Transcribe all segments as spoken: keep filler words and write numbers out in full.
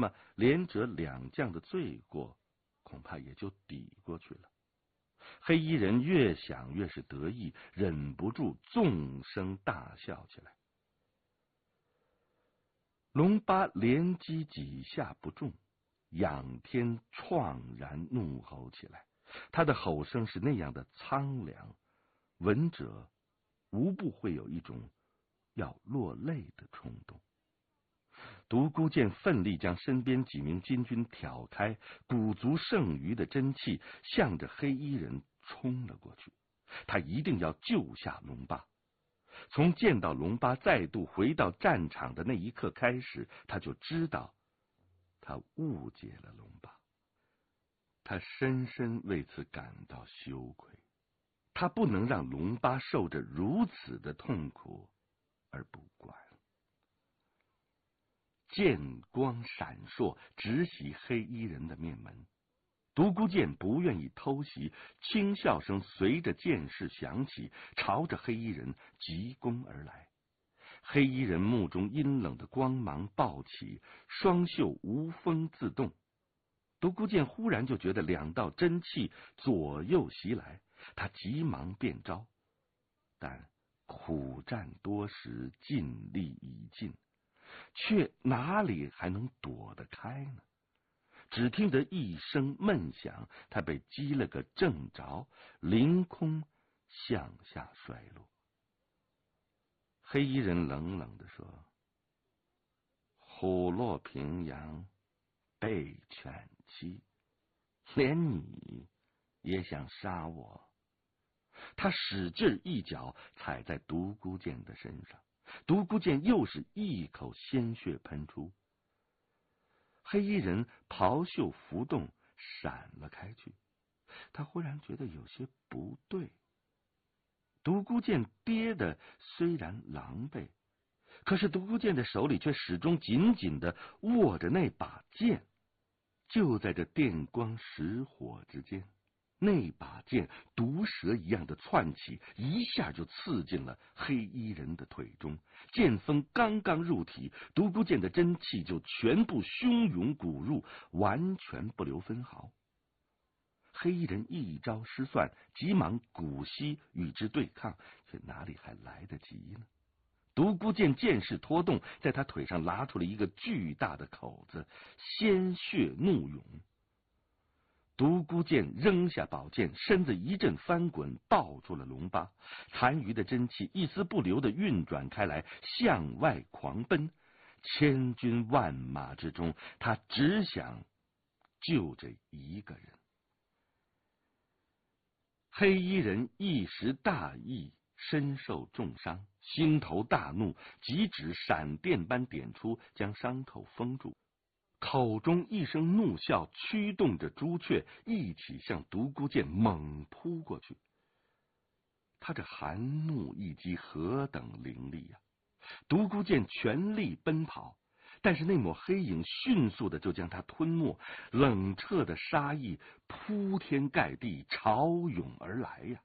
么连折两将的罪过恐怕也就抵过去了。黑衣人越想越是得意，忍不住纵声大笑起来。龙八连击几下不中，仰天怆然怒吼起来，他的吼声是那样的苍凉，闻者无不会有一种要落泪的冲动。独孤剑奋力将身边几名金军挑开，鼓足剩余的真气，向着黑衣人冲了过去。他一定要救下龙八。从见到龙八再度回到战场的那一刻开始，他就知道他误解了龙八。他深深为此感到羞愧，他不能让龙八受着如此的痛苦而不管。剑光闪烁，直袭黑衣人的面门。独孤剑不愿意偷袭，轻笑声随着剑势响起，朝着黑衣人急攻而来。黑衣人目中阴冷的光芒暴起，双袖无风自动。独孤剑忽然就觉得两道真气左右袭来，他急忙变招，但苦战多时，尽力已尽，却哪里还能躲得开呢？只听得一声闷响，他被击了个正着，凌空向下摔落。黑衣人冷冷地说：“虎落平阳被犬欺，连你也想杀我？”他使劲一脚踩在独孤剑的身上，独孤剑又是一口鲜血喷出。黑衣人袍袖浮动，闪了开去。他忽然觉得有些不对。独孤剑跌的虽然狼狈，可是独孤剑的手里却始终紧紧的握着那把剑。就在这电光石火之间，那把剑毒蛇一样的窜起，一下就刺进了黑衣人的腿中。剑锋刚刚入体，独孤剑的真气就全部汹涌鼓入，完全不留分毫。黑衣人一招失算，急忙鼓膝与之对抗，却哪里还来得及呢？独孤剑剑势拖动，在他腿上拉出了一个巨大的口子，鲜血怒涌。独孤剑扔下宝剑，身子一阵翻滚，抱住了龙八。残余的真气一丝不留的运转开来，向外狂奔。千军万马之中，他只想救这一个人。黑衣人一时大意，身受重伤，心头大怒，急指闪电般点出，将伤口封住。口中一声怒笑，驱动着朱雀一起向独孤剑猛扑过去。他这含怒一击何等凌厉呀！独孤剑全力奔跑，但是那抹黑影迅速的就将他吞没，冷彻的杀意铺天盖地潮涌而来呀！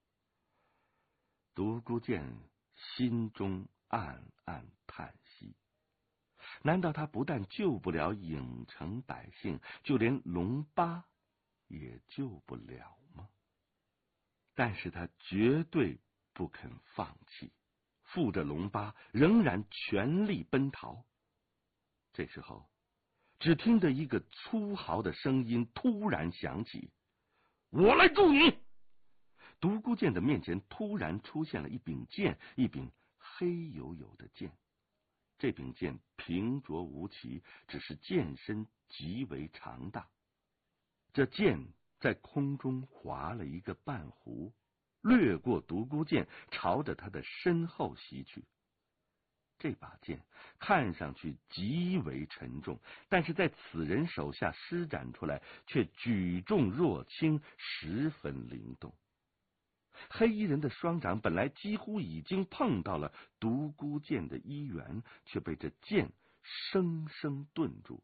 独孤剑心中暗暗叹息，难道他不但救不了郢城百姓，就连龙八也救不了吗？但是他绝对不肯放弃，负着龙八仍然全力奔逃。这时候，只听得一个粗豪的声音突然响起：“我来助你！”独孤剑的面前突然出现了一柄剑，一柄黑黝黝的剑。这柄剑平拙无奇，只是剑身极为长大。这剑在空中划了一个半弧，掠过独孤剑，朝着他的身后袭去。这把剑看上去极为沉重，但是在此人手下施展出来，却举重若轻，十分灵动。黑衣人的双掌本来几乎已经碰到了独孤剑的衣缘，却被这剑生生顿住。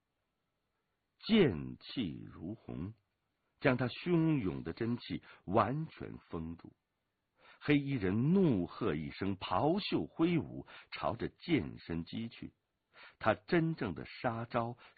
剑气如虹，将他汹涌的真气完全封住。黑衣人怒喝一声，袍袖挥舞，朝着剑身击去。他真正的杀招